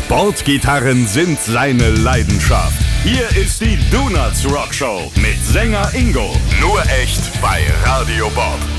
Bordgitarren sind seine Leidenschaft. Hier ist die Donuts Rock Show mit Sänger Ingo. Nur echt bei Radio Bob.